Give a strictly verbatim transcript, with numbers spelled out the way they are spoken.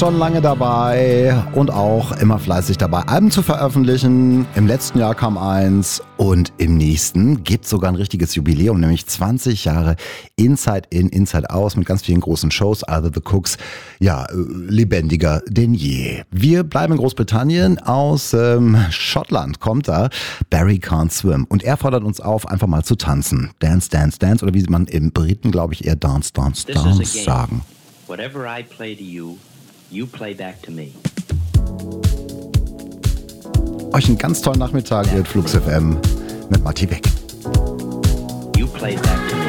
Schon lange dabei und auch immer fleißig dabei, Alben zu veröffentlichen. Im letzten Jahr kam eins und im nächsten gibt es sogar ein richtiges Jubiläum, nämlich zwanzig Jahre Inside In, Inside Out mit ganz vielen großen Shows. Either the Cooks, ja, lebendiger denn je. Wir bleiben in Großbritannien. Aus ähm, Schottland kommt da Barry Can't Swim und er fordert uns auf, einfach mal zu tanzen. Dance, Dance, Dance oder wie man im Briten, glaube ich, eher Dance, Dance, Dance sagen. Whatever I play to you, you play back to me. Euch einen ganz tollen Nachmittag mit Flux F M mit Matti Beck. You play back to me.